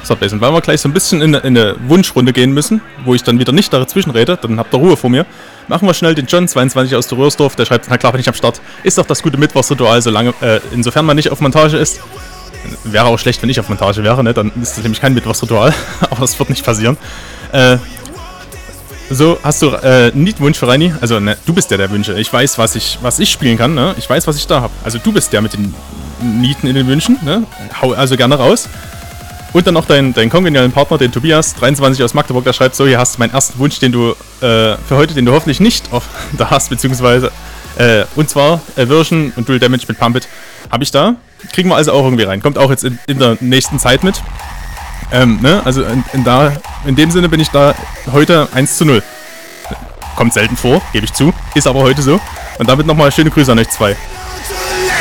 Startbase. Und weil wir gleich so ein bisschen in eine Wunschrunde gehen müssen, wo ich dann wieder nicht dazwischen rede, dann habt ihr Ruhe vor mir, machen wir schnell den John 22 aus der Röhrsdorf, der schreibt, na klar, bin ich am Start. Ist doch das gute Mittwochsritual, insofern man nicht auf Montage ist. Wäre auch schlecht, wenn ich auf Montage wäre, ne? Dann ist das nämlich kein Mittwochsritual, aber das wird nicht passieren. So, hast du einen Liedwunsch für Reini? Also, ne, du bist der Wünsche. Ich weiß, was ich spielen kann, ne? Ich weiß, was ich da habe. Also, du bist der mit den Nieten in den Wünschen, ne? Hau also gerne raus. Und dann noch deinen kongenialen Partner, den Tobias, 23 aus Magdeburg, der schreibt so, hier hast du meinen ersten Wunsch, den du für heute, den du hoffentlich nicht da hast, beziehungsweise, und zwar Version und Dual Damage mit Pumpit habe ich da. Kriegen wir also auch irgendwie rein. Kommt auch jetzt in der nächsten Zeit mit. Ne? Also in dem Sinne bin ich da heute 1:0. Kommt selten vor, gebe ich zu. Ist aber heute so. Und damit nochmal schöne Grüße an euch zwei.